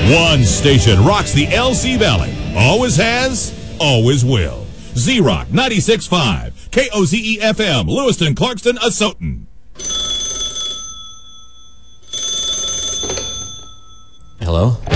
One station rocks the LC Valley. Always has, always will. Z-Rock 96.5. KOZE-FM, Lewiston, Clarkston, Asotin. Hello?